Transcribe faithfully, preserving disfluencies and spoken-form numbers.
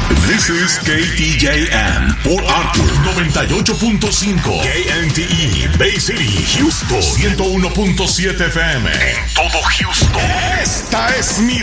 This is K T J M, Port Arthur noventa y ocho punto cinco, K N T E, Bay City, Houston ciento uno punto siete F M, en todo Houston. Esta es mi